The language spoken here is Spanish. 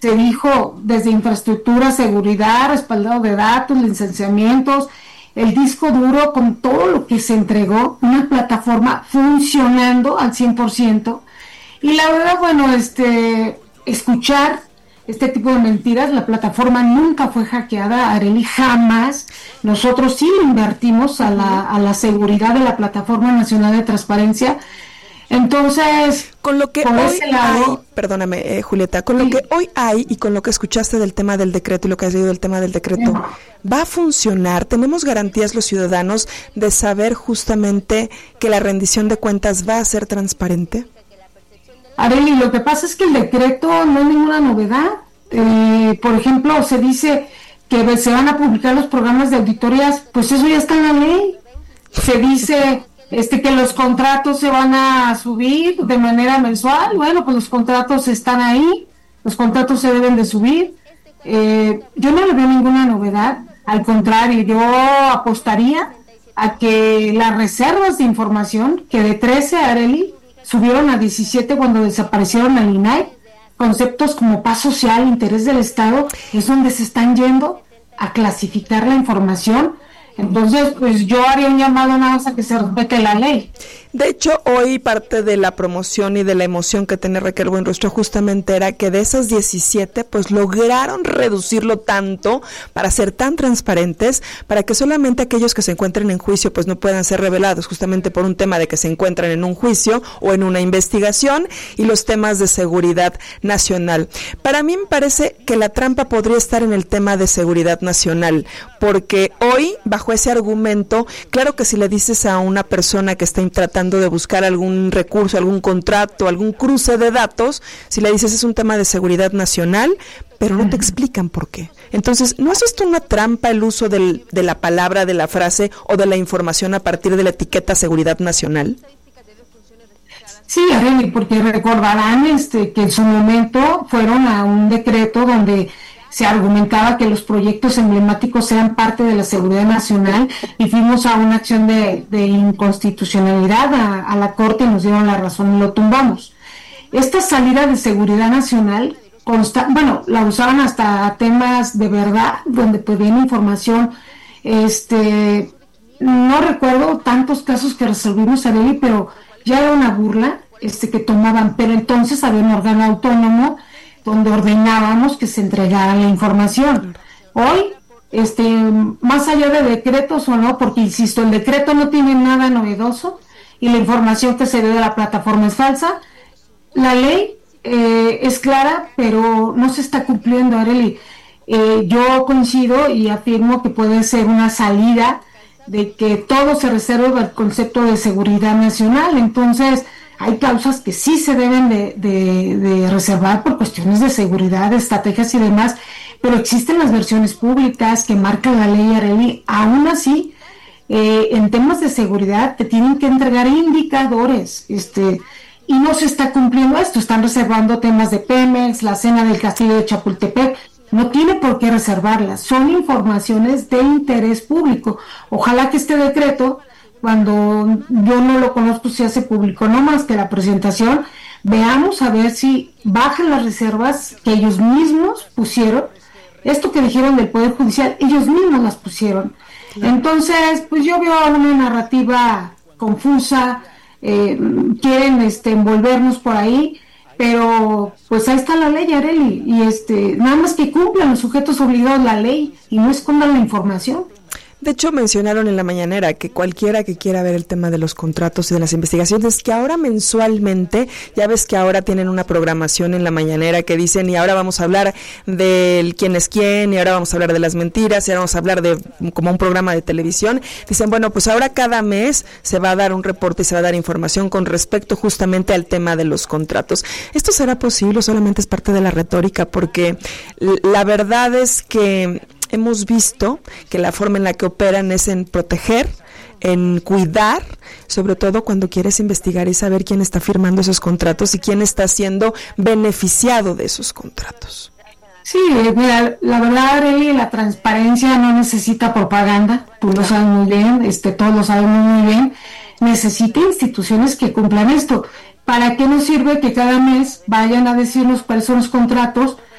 se dijo desde infraestructura, seguridad, respaldado de datos, licenciamientos, el disco duro con todo lo que se entregó, una plataforma funcionando al 100%. Y la verdad, bueno, escuchar este tipo de mentiras, la plataforma nunca fue hackeada, Arely, jamás. Nosotros sí invertimos a la seguridad de la Plataforma Nacional de Transparencia. Entonces, con lo que hoy hay, perdóname, Julieta, con lo que hoy hay y con lo que escuchaste del tema del decreto y lo que has leído del tema del decreto, ¿va a funcionar? ¿Tenemos garantías los ciudadanos de saber justamente que la rendición de cuentas va a ser transparente? Arely, lo que pasa es que el decreto no es ninguna novedad. Por ejemplo, se dice que se van a publicar los programas de auditorías, pues eso ya está en la ley. Se dice que los contratos se van a subir de manera mensual. Bueno, pues los contratos están ahí, los contratos se deben de subir. Yo no le veo ninguna novedad, al contrario, yo apostaría a que las reservas de información, que de 13, Arely, subieron a 17 cuando desaparecieron al INAI, conceptos como paz social, interés del Estado, es donde se están yendo a clasificar la información. Entonces, pues yo haría un llamado nada más a que se respete la ley. De hecho, hoy parte de la promoción y de la emoción que tiene Raquel Buenrostro justamente era que de esas 17, pues lograron reducirlo tanto para ser tan transparentes, para que solamente aquellos que se encuentren en juicio pues no puedan ser revelados, justamente por un tema de que se encuentran en un juicio o en una investigación, y los temas de seguridad nacional. Para mí me parece que la trampa podría estar en el tema de seguridad nacional, porque hoy, bajo ese argumento, claro que si le dices a una persona que está tratando de buscar algún recurso, algún contrato, algún cruce de datos, si le dices es un tema de seguridad nacional, pero no te explican por qué. Entonces, ¿no es esto una trampa el uso de la palabra, de la frase o de la información a partir de la etiqueta seguridad nacional? Sí, Arely, porque recordarán que en su momento fueron a un decreto donde se argumentaba que los proyectos emblemáticos eran parte de la seguridad nacional, y fuimos a una acción de inconstitucionalidad a la Corte y nos dieron la razón y lo tumbamos. Esta salida de seguridad nacional, la usaban hasta temas de verdad, donde pedían información. No recuerdo tantos casos que resolvimos, Arely, pero ya era una burla que tomaban, pero entonces había un órgano autónomo donde ordenábamos que se entregara la información. Hoy, más allá de decretos o no, porque insisto, el decreto no tiene nada novedoso y la información que se ve de la plataforma es falsa, la ley es clara, pero no se está cumpliendo, Arely. Yo coincido y afirmo que puede ser una salida de que todo se reserve al concepto de seguridad nacional. Entonces, hay causas que sí se deben de reservar por cuestiones de seguridad, de estrategias y demás, pero existen las versiones públicas que marca la ley, Arely. Aún así, en temas de seguridad te tienen que entregar indicadores, y no se está cumpliendo esto. Están reservando temas de Pemex, la cena del castillo de Chapultepec. No tiene por qué reservarlas, son informaciones de interés público. Ojalá que este decreto, cuando yo no lo conozco, si ya se publicó, no más que la presentación, veamos a ver si bajan las reservas que ellos mismos pusieron. Esto que dijeron del Poder Judicial, ellos mismos las pusieron. Entonces, pues yo veo una narrativa confusa, quieren envolvernos por ahí, pero pues ahí está la ley, Arely, y nada más que cumplan los sujetos obligados la ley y no escondan la información. De hecho, mencionaron en la mañanera que cualquiera que quiera ver el tema de los contratos y de las investigaciones, que ahora mensualmente, ya ves que ahora tienen una programación en la mañanera que dicen, y ahora vamos a hablar del quién es quién, y ahora vamos a hablar de las mentiras, y ahora vamos a hablar de como un programa de televisión. Dicen, bueno, pues ahora cada mes se va a dar un reporte y se va a dar información con respecto justamente al tema de los contratos. ¿Esto será posible o solamente es parte de la retórica? Porque la verdad es que hemos visto que la forma en la que operan es en proteger, en cuidar, sobre todo cuando quieres investigar y saber quién está firmando esos contratos y quién está siendo beneficiado de esos contratos. Sí, mira, la verdad, Arely, la transparencia no necesita propaganda, tú lo sabes muy bien, todos lo sabemos muy bien, necesita instituciones que cumplan esto. ¿Para qué nos sirve que cada mes vayan a decirnos cuáles son los contratos